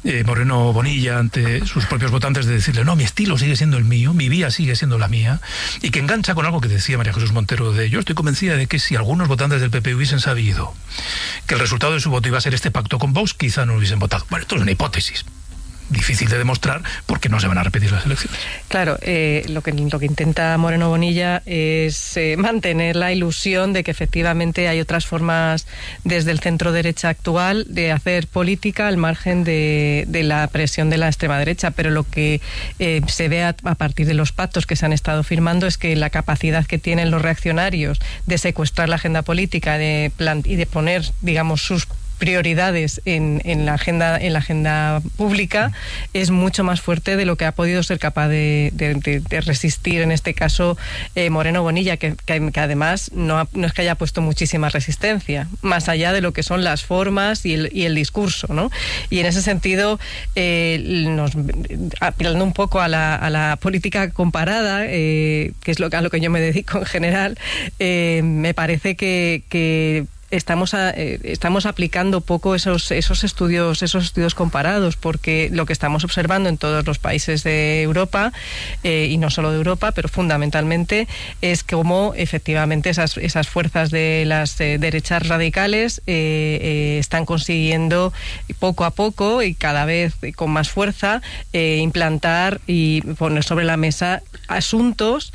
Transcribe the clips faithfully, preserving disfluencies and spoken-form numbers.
eh, Moreno Bonilla ante sus propios votantes de decirle, no, mi estilo sigue siendo el mío, mi vía sigue siendo la mía, y que engancha con algo que decía María Jesús Montero de yo estoy convencida de que si algunos votantes del P P hubiesen sabido que el resultado de su voto iba a ser este pacto con Vox, quizá no lo hubiesen votado. Bueno, esto es una hipótesis difícil de demostrar porque no se van a repetir las elecciones. Claro, eh, lo que lo que intenta Moreno Bonilla es eh, mantener la ilusión de que efectivamente hay otras formas desde el centro derecha actual de hacer política al margen de, de la presión de la extrema derecha, pero lo que eh, se ve a, a partir de los pactos que se han estado firmando es que la capacidad que tienen los reaccionarios de secuestrar la agenda política de plan, y de poner, digamos, sus prioridades en, en la agenda en la agenda pública es mucho más fuerte de lo que ha podido ser capaz de, de, de, de resistir en este caso eh, Moreno Bonilla, que, que, que además no, ha, no es que haya puesto muchísima resistencia, más allá de lo que son las formas y el, y el discurso, ¿no? Y en ese sentido, eh, nos, apelando un poco a la, a la política comparada, eh, que es lo, a lo que yo me dedico en general, eh, me parece que, que Estamos, a, eh, estamos aplicando poco esos, esos estudios esos estudios comparados, porque lo que estamos observando en todos los países de Europa, eh, y no solo de Europa, pero fundamentalmente, es cómo efectivamente esas, esas fuerzas de las eh, derechas radicales eh, eh, están consiguiendo poco a poco y cada vez con más fuerza eh, implantar y poner sobre la mesa asuntos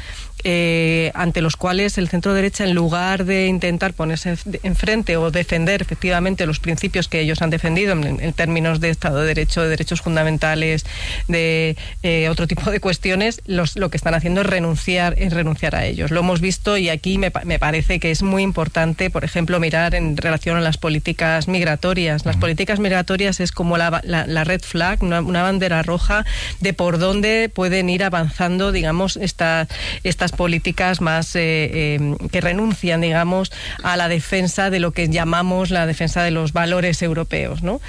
Eh, ante los cuales el centro derecha, en lugar de intentar ponerse enfrente o defender efectivamente los principios que ellos han defendido en, en términos de Estado de Derecho, de derechos fundamentales, de eh, otro tipo de cuestiones, los, lo que están haciendo es renunciar, es renunciar a ellos. Lo hemos visto, y aquí me, me parece que es muy importante, por ejemplo, mirar en relación a las políticas migratorias. Las políticas migratorias es como la, la, la red flag, una, una bandera roja de por dónde pueden ir avanzando, digamos, esta, estas políticas más eh, eh, que renuncian, digamos, a la defensa de lo que llamamos la defensa de los valores europeos, ¿no?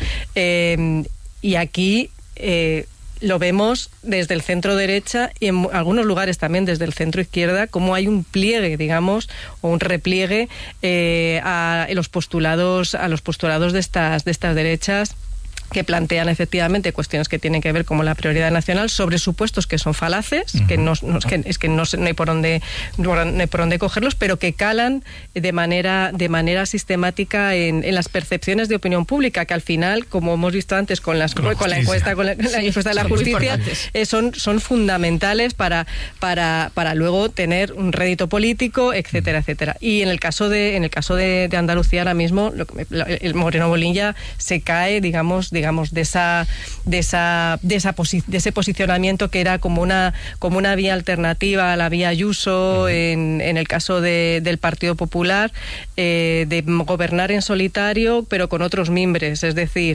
Eh, y aquí eh, lo vemos desde el centro derecha y en algunos lugares también desde el centro izquierda, como hay un pliegue, digamos, o un repliegue eh, a los postulados, a los postulados de estas, de estas derechas, que plantean efectivamente cuestiones que tienen que ver como la prioridad nacional sobre supuestos que son falaces, uh-huh. que no, no que, es que no, no hay por dónde no hay por dónde cogerlos, pero que calan de manera de manera sistemática en, en las percepciones de opinión pública, que al final, como hemos visto antes con las con, la, con la encuesta con la, sí, la encuesta de la justicia, eh, son son fundamentales para para para luego tener un rédito político, etcétera, uh-huh. etcétera. Y en el caso de en el caso de, de Andalucía ahora mismo lo, el Moreno Bonilla se cae, digamos, de digamos de esa de esa de esa posi- de ese posicionamiento que era como una como una vía alternativa a la vía Ayuso, uh-huh. en, en el caso de, del Partido Popular, eh, de gobernar en solitario pero con otros mimbres, es decir,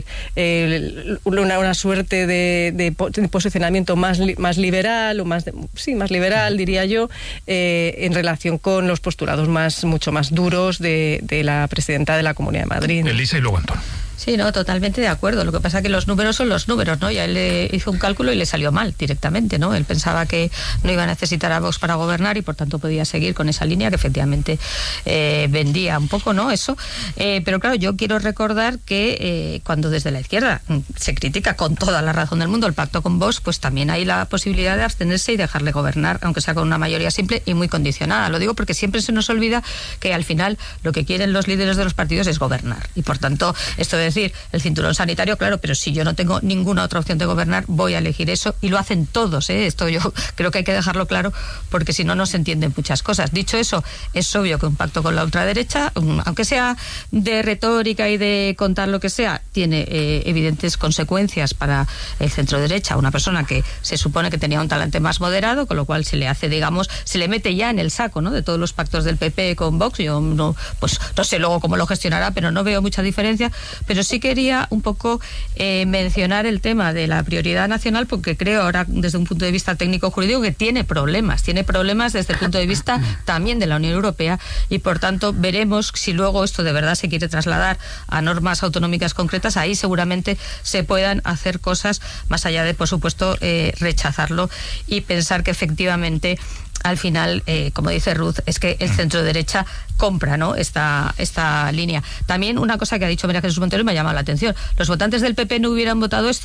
eh, una, una suerte de, de posicionamiento más li- más liberal o más de, sí más liberal, uh-huh. diría yo, eh, en relación con los postulados más mucho más duros de, de la presidenta de la Comunidad de Madrid. Elisa y luego Antón. Sí, no, totalmente de acuerdo. Lo que pasa es que los números son los números, ¿no? Y a él le hizo un cálculo y le salió mal directamente, ¿no? Él pensaba que no iba a necesitar a Vox para gobernar y por tanto podía seguir con esa línea que efectivamente eh, vendía un poco, ¿no? Eso. Eh, pero claro, yo quiero recordar que eh, cuando desde la izquierda se critica con toda la razón del mundo el pacto con Vox, pues también hay la posibilidad de abstenerse y dejarle gobernar, aunque sea con una mayoría simple y muy condicionada. Lo digo porque siempre se nos olvida que al final lo que quieren los líderes de los partidos es gobernar. Y por tanto, esto de decir, el cinturón sanitario, claro, pero si yo no tengo ninguna otra opción de gobernar, voy a elegir eso, y lo hacen todos, ¿eh? Esto yo creo que hay que dejarlo claro, porque si no, no se entienden muchas cosas. Dicho eso, es obvio que un pacto con la ultraderecha, aunque sea de retórica y de contar lo que sea, tiene eh, evidentes consecuencias para el centro derecha. Una persona que se supone que tenía un talante más moderado, con lo cual se le hace, digamos, se le mete ya en el saco, ¿no?, de todos los pactos del P P con Vox. Yo no, pues no sé luego cómo lo gestionará, pero no veo mucha diferencia. Pero sí que quería un poco eh, mencionar el tema de la prioridad nacional, porque creo ahora desde un punto de vista técnico-jurídico que tiene problemas, tiene problemas desde el punto de vista también de la Unión Europea, y por tanto veremos si luego esto de verdad se quiere trasladar a normas autonómicas concretas. Ahí seguramente se puedan hacer cosas más allá de, por supuesto, eh, rechazarlo y pensar que efectivamente al final, eh, como dice Ruth, es que el centro derecha compra, ¿no?, esta, esta línea. También una cosa que ha dicho María Jesús Montero y me ha llamado la atención: los votantes del P P no hubieran votado esto